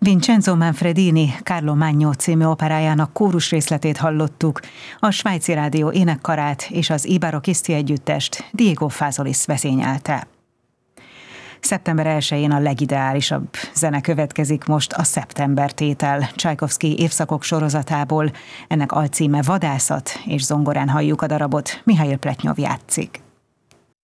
Vincenzo Manfredini Carlo Magno című operájának kórus részletét hallottuk, a Svájci Rádió énekkarát és az I Barocchisti együttest Diego Fazolis vezényelte. Szeptember 1-én a legideálisabb zene következik most, a Szeptember tétel Csajkovszky évszakok sorozatából. Ennek alcíme Vadászat, és zongorán halljuk a darabot, Mihail Pletnyov játszik.